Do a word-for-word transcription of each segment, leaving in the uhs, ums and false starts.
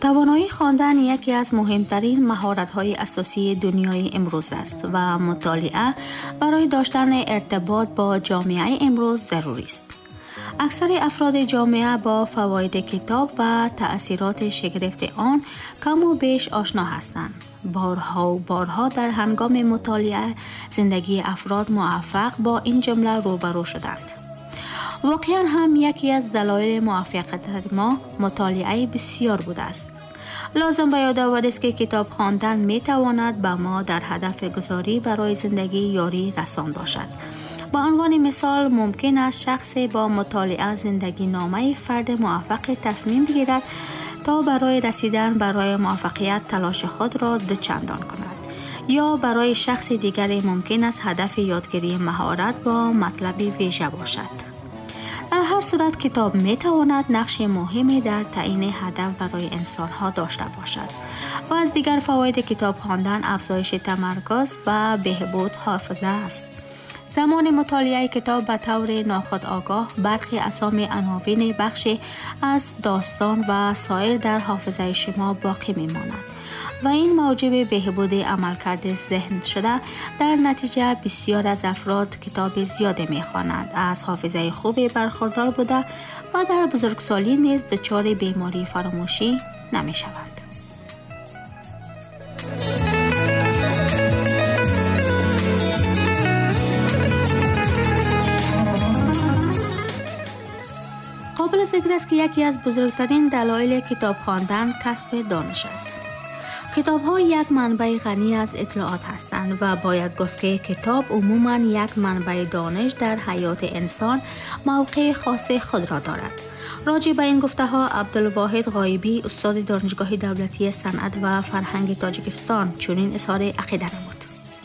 توانایی خواندن یکی از مهمترین مهارت‌های اساسی دنیای امروز است و مطالعه برای داشتن ارتباط با جامعه امروز ضروری است. اکثر افراد جامعه با فواید کتاب و تأثیرات شگرف آن کم و بیش آشنا هستند. بارها و بارها در هنگام مطالعه زندگی افراد موفق با این جمله روبرو شدند. واقعاً هم یکی از دلایل موفقیت ما مطالعه بسیار بوده است. لازم به یاد آورید است که کتاب خواندن می تواند به ما در هدف گذاری برای زندگی یاری رسان باشد. با عنوان مثال ممکن است شخص با مطالعه زندگی نامه فرد موفق تصمیم بگیرد تا برای رسیدن برای موفقیت تلاش خود را دوچندان کند، یا برای شخص دیگری ممکن است هدف یادگیری مهارت با مطلب ویژه باشد. در هر صورت کتاب می تواند نقش مهمی در تعیین هدف برای انسان‌ها داشته باشد و از دیگر فواید کتاب خواندن افزایش تمرکز و بهبود حافظه است. زمان مطالعه کتاب به طور ناخودآگاه برخی اسامی عناوین بخشی از داستان و سایر در حافظه شما باقی می‌ماند و این موجب بهبود عملکرد ذهن شده. در نتیجه بسیار از افراد کتاب زیاده می‌خوانند، از حافظه خوبی برخوردار بوده و در بزرگسالی نیز دچار بیماری فراموشی نمی‌شوند. قابل ذکر است که یکی از بزرگترین دلایل کتاب خواندن کسب دانش است. کتاب‌ها یک منبع غنی از اطلاعات هستند و باید گفت که کتاب عموماً یک منبع دانش در حیات انسان موقع خاص خود را دارد. راجع به این گفته ها عبدالواحد غایبی استاد دانشگاه دولتی صنعت و فرهنگ تاجیکستان چنین اظهار عقیده نمود.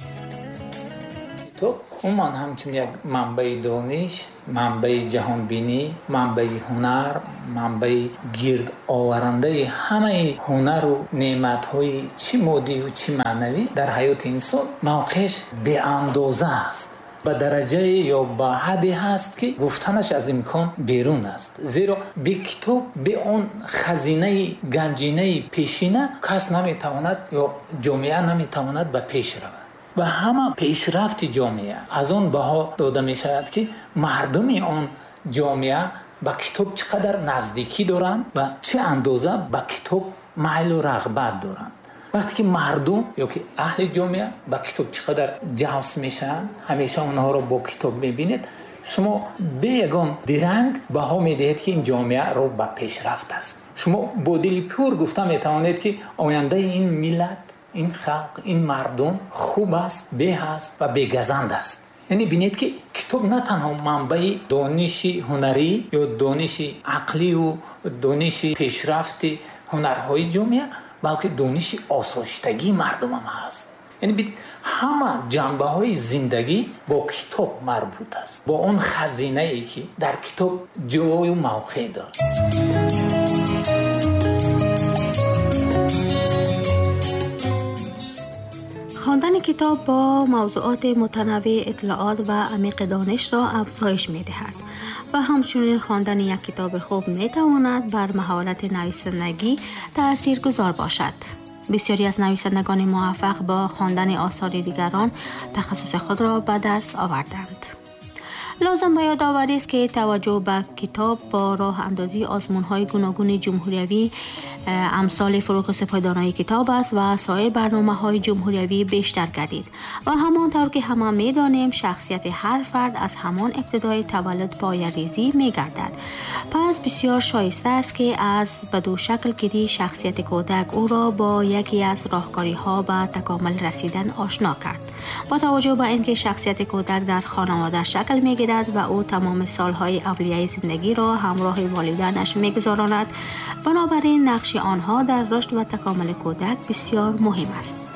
کتاب عموماً همچون یک منبع دانش، منبع جهانبینی، منبع هنر، منبع گرد آورنده همه هنر و نعمت‌های چی مادی و چی معنوی در حیات انسان موقعش به اندازه است. به درجه یا به حدی هست که گفتنش از امکان بیرون است. زیرا به کتاب به آن خزینه گنجینه پیشینه کس نمیتواند یا جامعه نمیتواند به پیش رود. و همه پیشرفت جامعه از آن بها داده می شود که مردم آن جامعه با کتاب چقدر نزدیکی دارند و چه اندازه با کتاب میل و رغبت دارند. وقتی که مردم یا که اهل جامعه با کتاب چقدر جذب میشن، همیشه اونها رو با کتاب میبینید، شما به یگان درنگ بها میدهید که این جامعه رو به پیشرفت است. شما با دل پر گفته میتوانید که آینده این ملت، این خلق، این مردم خوب است، به است و بگزند است. یعنی بینید که کتاب نه تنها منبع دانش هنری یا دانش عقلی و دانش پیشرفت هنرهای جامعه، بلکه دانش آسایشتگی مردم هم هست. یعنی بید همه جنبه های زندگی با کتاب مربوط است، با اون خزینه ای که در کتاب جای و موقع دارد. خواندن کتاب با موضوعات متنوع اطلاعات و عمیق دانش را افزایش می دهد و همچنین خواندن یک کتاب خوب می تواند بر مهارت نویسندگی تأثیر گذار باشد. بسیاری از نویسندگان موفق با خواندن آثار دیگران تخصص خود را به دست آوردند. لازم به یاد آوری است که توجه به کتاب با راه اندازی آزمون‌های گوناگون جمهوریوی امثال فروغ سپاهداران کتاب است و سایر برنامه‌های جمهوریوی بیشتر گردید و همانطور که همه می‌دانیم شخصیت هر فرد از همان ابتدای تولد پایه‌ریزی می‌گردد. پس بسیار شایسته است که از بدو شکل گیری شخصیت کودک او را با یکی از راهکاری‌ها به تکامل رسیدن آشنا کرد. با توجه به اینکه شخصیت کودک در خانواده شکل می‌گیرد و او تمام سالهای اولیه زندگی را همراه والدینش می‌گذراند، بنابراین نقش آنها در رشد و تکامل کودک بسیار مهم است.